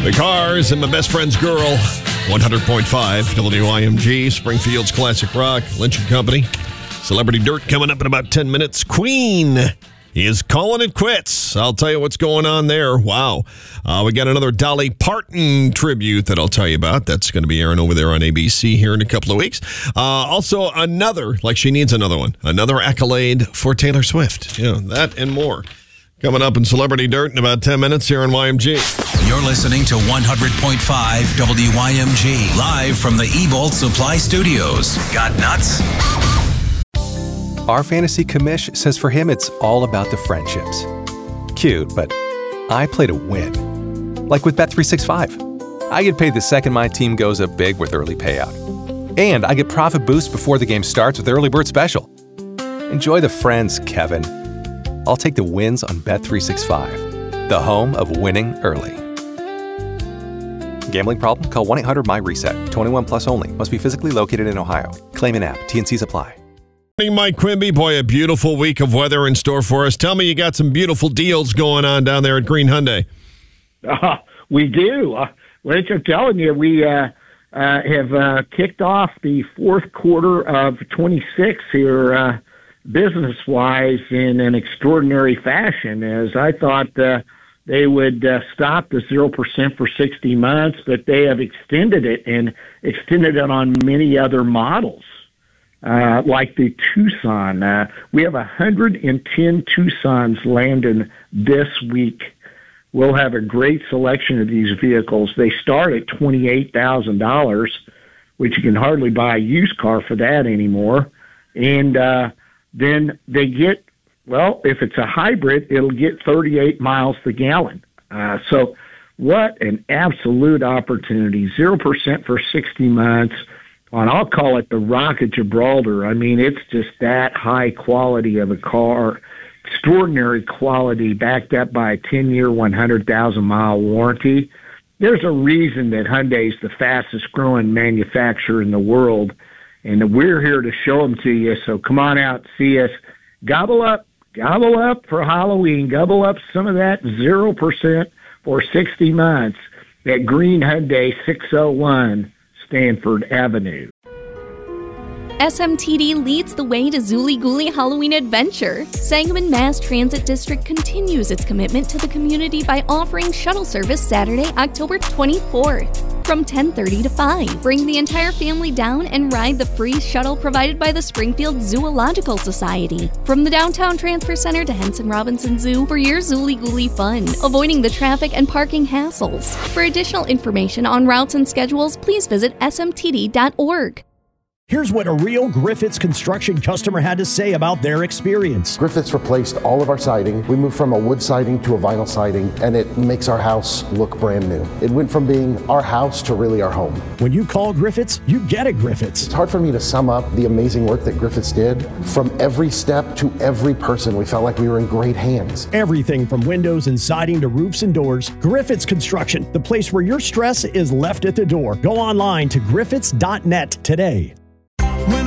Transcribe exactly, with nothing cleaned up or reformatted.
The Cars and My Best Friend's Girl, one hundred point five W I M G, Springfield's Classic Rock, Lynch and Company. Celebrity Dirt coming up in about ten minutes. Queen is calling it quits. I'll tell you what's going on there. Wow. Uh, we got another Dolly Parton tribute that I'll tell you about. That's going to be airing over there on A B C here in a couple of weeks. Uh, also, another, like she needs another one, another accolade for Taylor Swift. You know, that and more. Coming up in Celebrity Dirt in about ten minutes here on Y M G. You're listening to one hundred point five W Y M G, live from the eBolt Supply Studios. Got nuts? Our fantasy commish says for him it's all about the friendships. Cute, but I play to win. Like with Bet three sixty-five. I get paid the second my team goes up big with early payout. And I get profit boost before the game starts with Early Bird Special. Enjoy the friends, Kevin. I'll take the wins on Bet three sixty-five, the home of winning early. Gambling problem? Call one eight hundred M Y reset. twenty-one plus only. Must be physically located in Ohio. Claim in app. T N Cs apply. Morning, Mike Quimby. Boy, a beautiful week of weather in store for us. Tell me you got some beautiful deals going on down there at Green Hyundai. Uh, we do. Uh, which I'm telling you, we uh, uh, have uh, kicked off the fourth quarter of twenty-six here, uh, business-wise, in an extraordinary fashion, as I thought uh, they would uh, stop the zero percent for sixty months, but they have extended it and extended it on many other models, uh, like the Tucson. Uh, we have one hundred ten Tucsons landing this week. We'll have a great selection of these vehicles. They start at twenty-eight thousand dollars, which you can hardly buy a used car for that anymore. And uh, then they get, well, if it's a hybrid, it'll get thirty-eight miles per gallon. Uh, so what an absolute opportunity. zero percent for sixty months on, I'll call it the Rock of Gibraltar. I mean, it's just that high quality of a car, extraordinary quality backed up by a ten-year, one hundred thousand mile warranty. There's a reason that Hyundai's the fastest growing manufacturer in the world, and we're here to show them to you. So come on out, see us. Gobble up, gobble up for Halloween. Gobble up some of that zero percent for sixty months at Green Hyundai, six oh one Stanford Avenue. S M T D leads the way to Zooly Gooly Halloween Adventure. Sangamon Mass Transit District continues its commitment to the community by offering shuttle service Saturday, October twenty-fourth. From ten thirty to five. Bring the entire family down and ride the free shuttle provided by the Springfield Zoological Society. From the Downtown Transfer Center to Henson Robinson Zoo for your Zooly Gooly fun, avoiding the traffic and parking hassles. For additional information on routes and schedules, please visit S M T D dot org. Here's what a real Griffiths Construction customer had to say about their experience. Griffiths replaced all of our siding. We moved from a wood siding to a vinyl siding, and it makes our house look brand new. It went from being our house to really our home. When you call Griffiths, you get a Griffiths. It's hard for me to sum up the amazing work that Griffiths did. From every step to every person, we felt like we were in great hands. Everything from windows and siding to roofs and doors. Griffiths Construction, the place where your stress is left at the door. Go online to griffiths dot net today.